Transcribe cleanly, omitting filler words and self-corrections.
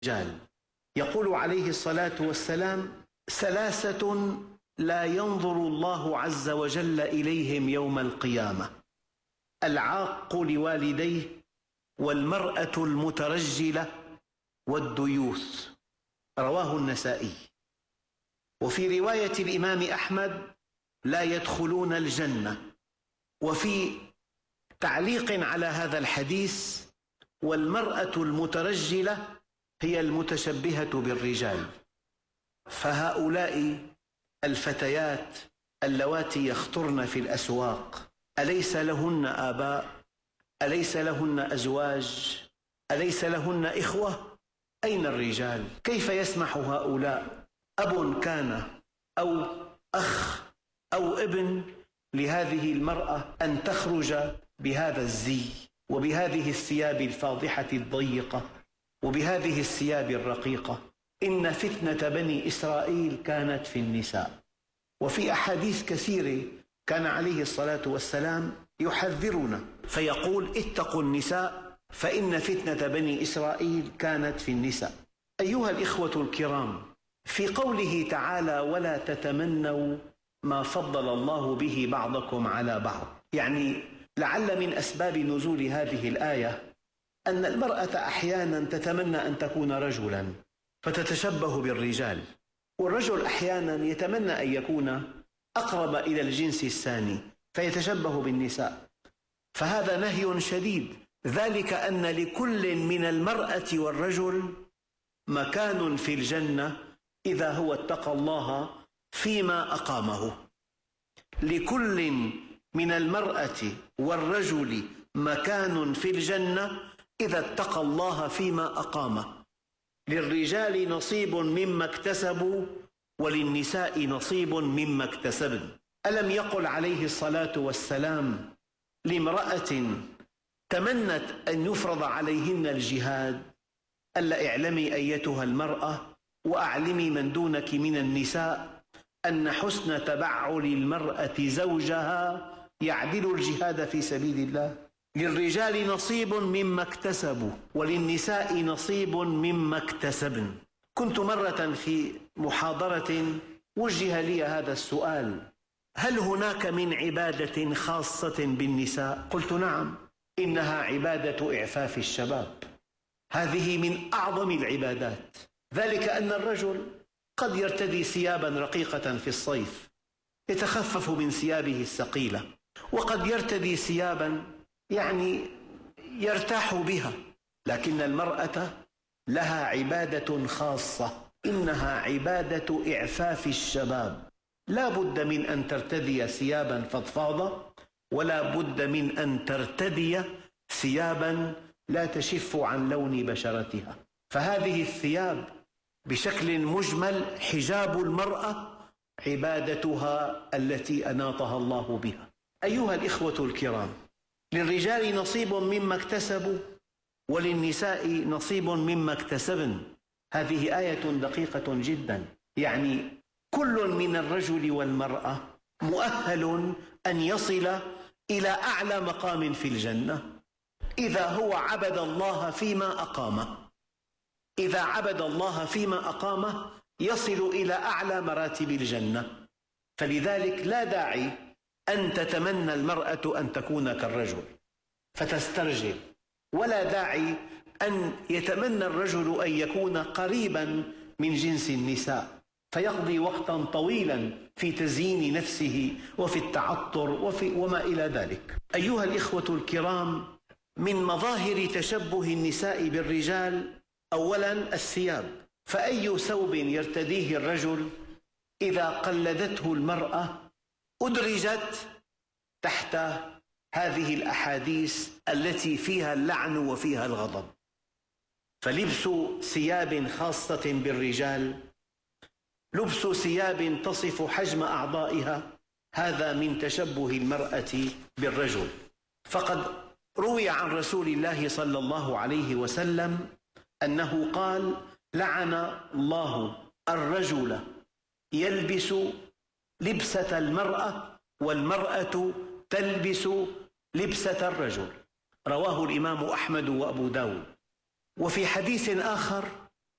الرجال. يقول عليه الصلاة والسلام: ثلاثة لا ينظر الله عز وجل إليهم يوم القيامة: العاق لوالديه، والمرأة المترجلة، والديوث. رواه النسائي. وفي رواية الإمام أحمد: لا يدخلون الجنة. وفي تعليق على هذا الحديث: والمرأة المترجلة هي المتشبهة بالرجال. فهؤلاء الفتيات اللواتي يخطرن في الأسواق، أليس لهن آباء؟ أليس لهن أزواج؟ أليس لهن إخوة؟ أين الرجال؟ كيف يسمح هؤلاء، أب كان أو أخ أو ابن، لهذه المرأة أن تخرج بهذا الزي وبهذه الثياب الفاضحة الضيقة وبهذه الثياب الرقيقة؟ إن فتنة بني إسرائيل كانت في النساء. وفي أحاديث كثيرة كان عليه الصلاة والسلام يحذرنا فيقول: اتقوا النساء فإن فتنة بني إسرائيل كانت في النساء. أيها الإخوة الكرام، في قوله تعالى: ولا تتمنوا ما فضل الله به بعضكم على بعض، يعني لعل من أسباب نزول هذه الآية أن المرأة أحيانا تتمنى أن تكون رجلا فتتشبه بالرجال، والرجل أحيانا يتمنى أن يكون أقرب إلى الجنس الثاني فيتشبه بالنساء. فهذا نهي شديد، ذلك أن لكل من المرأة والرجل مكان في الجنة إذا هو اتقى الله فيما أقامه. لكل من المرأة والرجل مكان في الجنة إذا اتقى الله فيما أقامه. للرجال نصيب مما اكتسبوا وللنساء نصيب مما اكتسبن. ألم يقل عليه الصلاة والسلام لامرأة تمنت أن يفرض عليهن الجهاد: ألا اعلمي أيتها المرأة وأعلمي من دونك من النساء أن حسن تبعل المرأة زوجها يعدل الجهاد في سبيل الله. للرجال نصيب مما اكتسبوا وللنساء نصيب مما اكتسبن. كنت مرة في محاضرة وجه لي هذا السؤال: هل هناك من عبادة خاصة بالنساء؟ قلت: نعم، إنها عبادة إعفاف الشباب. هذه من أعظم العبادات، ذلك أن الرجل قد يرتدي ثيابا رقيقة في الصيف يتخفف من ثيابه الثقيلة، وقد يرتدي ثيابا يعني يرتاح بها، لكن المرأة لها عبادة خاصة، إنها عبادة إعفاف الشباب. لا بد من أن ترتدي ثيابا فضفاضة، ولا بد من أن ترتدي ثيابا لا تشف عن لون بشرتها. فهذه الثياب بشكل مجمل حجاب المرأة، عبادتها التي أناطها الله بها. أيها الإخوة الكرام، للرجال نصيب مما اكتسبوا وللنساء نصيب مما اكتسبن. هذه آية دقيقة جدا، يعني كل من الرجل والمرأة مؤهل أن يصل إلى أعلى مقام في الجنة إذا هو عبد الله فيما أقامه. إذا عبد الله فيما أقامه يصل إلى أعلى مراتب الجنة. فلذلك لا داعي أن تتمنى المرأة أن تكون كالرجل فتسترجل، ولا داعي أن يتمنى الرجل أن يكون قريبا من جنس النساء فيقضي وقتا طويلا في تزيين نفسه وفي التعطر وما إلى ذلك. أيها الإخوة الكرام، من مظاهر تشبه النساء بالرجال أولا الثياب. فأي ثوب يرتديه الرجل إذا قلدته المرأة أدرجت تحت هذه الأحاديث التي فيها اللعن وفيها الغضب. فلبس ثياب خاصة بالرجال، لبس ثياب تصف حجم أعضائها، هذا من تشبه المرأة بالرجل. فقد روي عن رسول الله صلى الله عليه وسلم أنه قال: لعن الله الرجل يلبس لبسة المرأة والمرأة تلبس لبسة الرجل. رواه الإمام أحمد وأبو داود. وفي حديث آخر